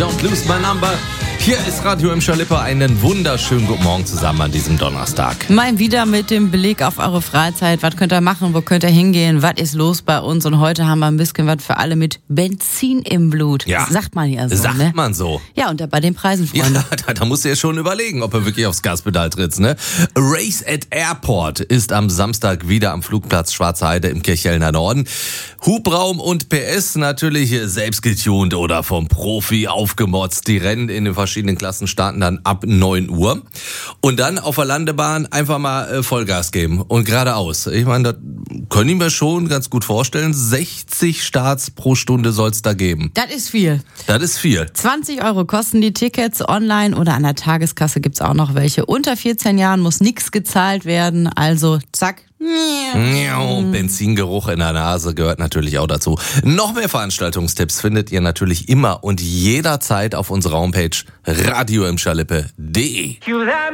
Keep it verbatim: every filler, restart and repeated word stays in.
und Lose My Number. Hier ist Radio Emscher Lippe. Einen wunderschönen guten Morgen zusammen an diesem Donnerstag. Mal wieder mit dem Blick auf eure Freizeit. Was könnt ihr machen? Wo könnt ihr hingehen? Was ist los bei uns? Und heute haben wir ein bisschen was für alle mit Benzin im Blut. Ja. Sagt man ja so, Sagt ne? man so. Ja, und da bei den Preisen, Freunde. Ja, da, da musst du ja schon überlegen, ob er wirklich aufs Gaspedal tritt, ne? Race at Airport ist am Samstag wieder am Flugplatz Schwarzheide im Kirchhellner Norden. Hubraum und P S natürlich selbst getuned oder vom Profi aufgemotzt. Die Rennen in den verschiedenen Klassen starten dann ab neun Uhr. Und dann auf der Landebahn einfach mal äh, Vollgas geben und geradeaus. Ich meine, das können wir schon ganz gut vorstellen. sechzig Starts pro Stunde soll es da geben. Das ist viel. Das ist viel. zwanzig Euro kosten die Tickets online oder an der Tageskasse gibt's auch noch welche. Unter vierzehn Jahren muss nichts gezahlt werden. Also zack. Benzingeruch in der Nase gehört natürlich auch dazu. Noch mehr Veranstaltungstipps findet ihr natürlich immer und jederzeit auf unserer Homepage radio emscher lippe punkt de.